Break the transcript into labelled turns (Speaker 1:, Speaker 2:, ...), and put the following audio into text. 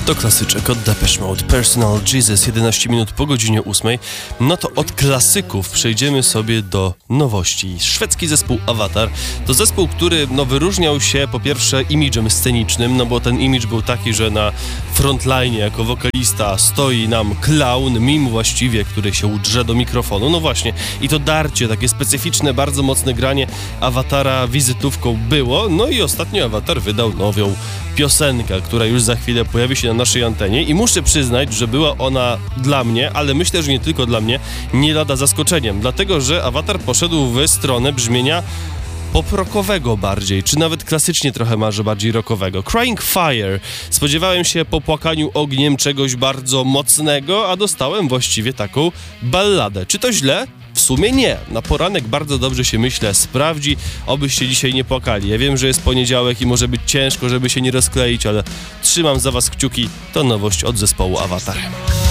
Speaker 1: To klasyczek od Depeche Mode, Personal Jesus, 11 minut po godzinie 8. No to od klasyków przejdziemy sobie do nowości. Szwedzki zespół Avatar to zespół, który wyróżniał się po pierwsze imidżem scenicznym, bo ten imidż był taki, że na frontline jako wokalista stoi nam clown, mim właściwie, który się drze do mikrofonu. No właśnie, i to darcie, takie specyficzne, bardzo mocne granie Awatara wizytówką było. No i ostatnio Avatar wydał nową piosenkę, która już za chwilę pojawi się na naszej antenie i muszę przyznać, że była ona dla mnie, ale myślę, że nie tylko dla mnie, nie lada zaskoczeniem, dlatego, że Avatar poszedł w stronę brzmienia pop-rockowego bardziej, czy nawet klasycznie trochę może bardziej rockowego. Crying Fire. Spodziewałem się po płakaniu ogniem czegoś bardzo mocnego, a dostałem właściwie taką balladę. Czy to źle? W sumie nie. Na poranek bardzo dobrze się, myślę, sprawdzi, obyście dzisiaj nie płakali. Ja wiem, że jest poniedziałek i może być ciężko, żeby się nie rozkleić, ale trzymam za was kciuki. To nowość od zespołu Avatar.